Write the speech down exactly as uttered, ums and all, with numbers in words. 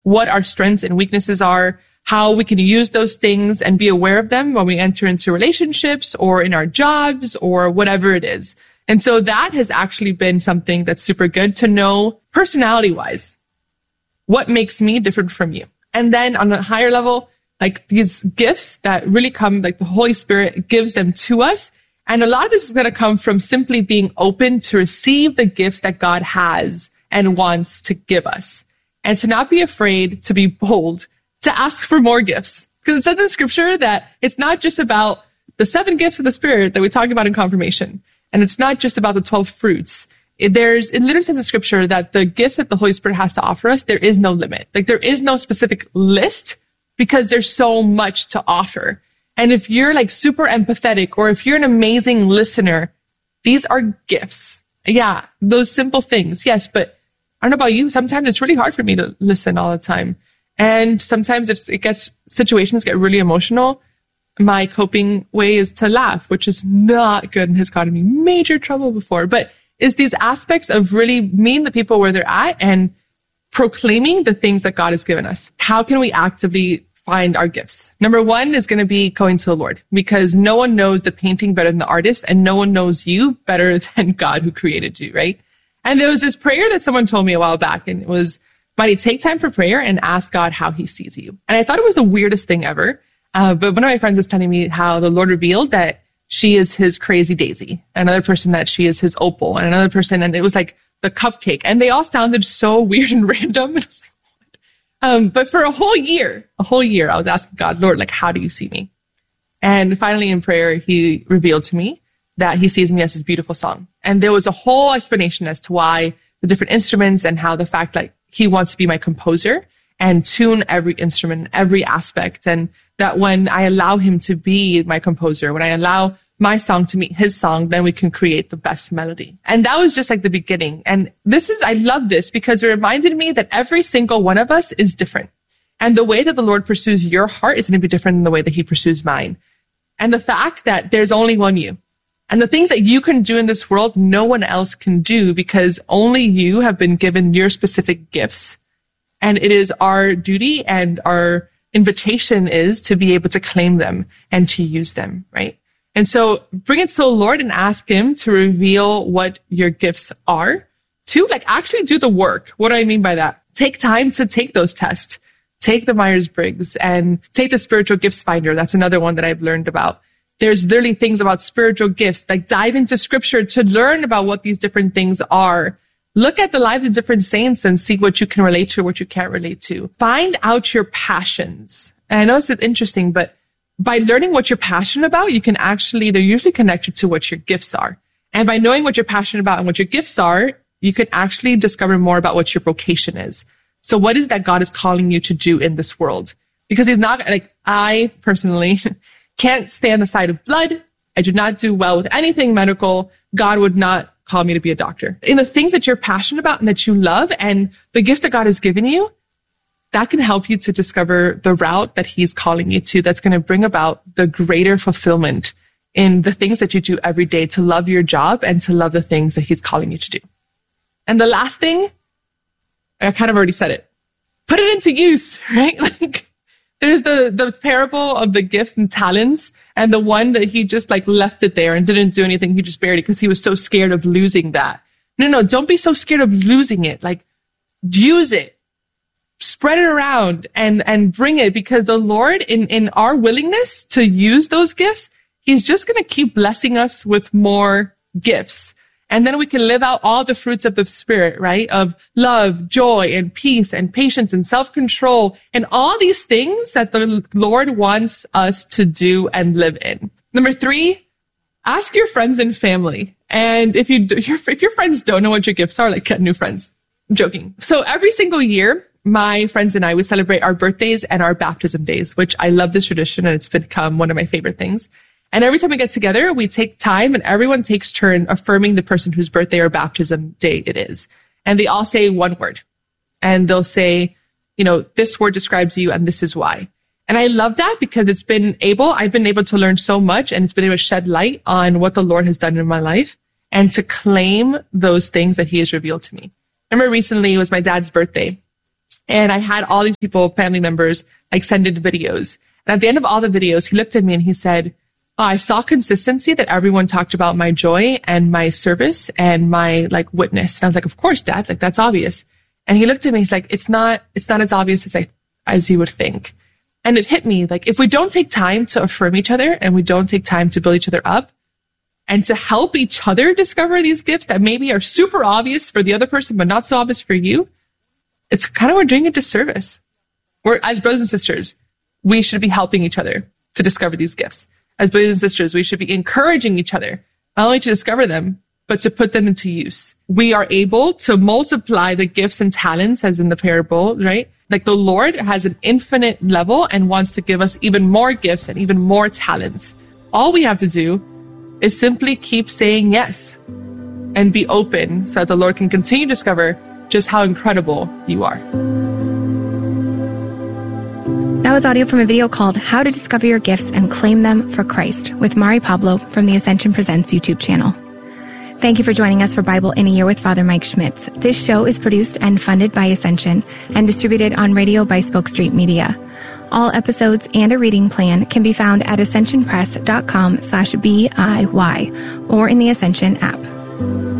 what our strengths and weaknesses are, how we can use those things and be aware of them when we enter into relationships or in our jobs or whatever it is. And so that has actually been something that's super good to know personality-wise. What makes me different from you? And then on a higher level, like these gifts that really come, like the Holy Spirit gives them to us. And a lot of this is going to come from simply being open to receive the gifts that God has and wants to give us. And to not be afraid, to be bold, to ask for more gifts. Because it says in scripture that it's not just about the seven gifts of the Spirit that we talked about in confirmation. And it's not just about the twelve fruits. It, there's, it literally says in scripture that the gifts that the Holy Spirit has to offer us, there is no limit. Like there is no specific list because there's so much to offer. And if you're like super empathetic or if you're an amazing listener, these are gifts. Yeah, those simple things. Yes, but I don't know about you. Sometimes it's really hard for me to listen all the time. And sometimes if it gets, situations get really emotional, my coping way is to laugh, which is not good and has gotten me major trouble before. But it's these aspects of really meeting the people where they're at and proclaiming the things that God has given us. How can we actively find our gifts? Number one is going to be going to the Lord, because no one knows the painting better than the artist, and no one knows you better than God who created you, right? And there was this prayer that someone told me a while back, and it was, Mighty, take time for prayer and ask God how he sees you. And I thought it was the weirdest thing ever. Uh, but one of my friends was telling me how the Lord revealed that she is his crazy daisy, another person that she is his opal, and another person, and it was like the cupcake. And they all sounded so weird and random. And I was like, what? Um, but for a whole year, a whole year, I was asking God, Lord, like, how do you see me? And finally in prayer, he revealed to me that he sees me as his beautiful song. And there was a whole explanation as to why the different instruments and how the fact that he wants to be my composer and tune every instrument, every aspect. And that when I allow him to be my composer, when I allow my song to meet his song, then we can create the best melody. And that was just like the beginning. And this is, I love this because it reminded me that every single one of us is different. And the way that the Lord pursues your heart is going to be different than the way that he pursues mine. And the fact that there's only one you. And the things that you can do in this world, no one else can do because only you have been given your specific gifts. And it is our duty and our invitation is to be able to claim them and to use them, right? And so bring it to the Lord and ask him to reveal what your gifts are. Two, like actually do the work. What do I mean by that? Take time to take those tests. Take the Myers-Briggs and take the spiritual gifts finder. That's another one that I've learned about. There's literally things about spiritual gifts, like dive into scripture to learn about what these different things are. Look at the lives of different saints and see what you can relate to, what you can't relate to. Find out your passions. And I know this is interesting, but by learning what you're passionate about, you can actually, they're usually connected to what your gifts are. And by knowing what you're passionate about and what your gifts are, you can actually discover more about what your vocation is. So what is that God is calling you to do in this world? Because he's not, like, I personally can't stand the sight of blood. I do not do well with anything medical. God would not call me to be a doctor. In the things that you're passionate about and that you love and the gifts that God has given you, that can help you to discover the route that he's calling you to that's going to bring about the greater fulfillment in the things that you do every day to love your job and to love the things that he's calling you to do. And the last thing, I kind of already said it, put it into use, right? Like there's the, the parable of the gifts and talents and the one that he just like left it there and didn't do anything. He just buried it because he was so scared of losing that. No, no, don't be so scared of losing it. Like use it, spread it around and, and bring it because the Lord in, in our willingness to use those gifts, he's just going to keep blessing us with more gifts. And then we can live out all the fruits of the Spirit, right? Of love, joy, and peace, and patience, and self-control, and all these things that the Lord wants us to do and live in. Number three, ask your friends and family. And if you do, if your friends don't know what your gifts are, like get new friends. I'm joking. So every single year, my friends and I, we celebrate our birthdays and our baptism days, which I love this tradition, and it's become one of my favorite things. And every time we get together, we take time and everyone takes turn affirming the person whose birthday or baptism day it is. And they all say one word. And they'll say, you know, this word describes you and this is why. And I love that because it's been able, I've been able to learn so much and it's been able to shed light on what the Lord has done in my life and to claim those things that he has revealed to me. I remember recently it was my dad's birthday. And I had all these people, family members, like send in videos. And at the end of all the videos, he looked at me and he said, oh, I saw consistency that everyone talked about my joy and my service and my like witness. And I was like, of course, Dad, like that's obvious. And he looked at me, he's like, it's not, it's not as obvious as I, as you would think. And it hit me, like, if we don't take time to affirm each other and we don't take time to build each other up and to help each other discover these gifts that maybe are super obvious for the other person, but not so obvious for you, it's kind of, we're doing a disservice. We're, as brothers and sisters, we should be helping each other to discover these gifts. As brothers and sisters, we should be encouraging each other, not only to discover them, but to put them into use. We are able to multiply the gifts and talents as in the parable, right? Like the Lord has an infinite level and wants to give us even more gifts and even more talents. All we have to do is simply keep saying yes and be open so that the Lord can continue to discover just how incredible you are. That was audio from a video called How to Discover Your Gifts and Claim Them for Christ with Mari Pablo from the Ascension Presents YouTube channel. Thank you for joining us for Bible in a Year with Father Mike Schmitz. This show is produced and funded by Ascension and distributed on radio by Spoke Street Media. All episodes and a reading plan can be found at ascensionpress.com slash B I Y or in the Ascension app.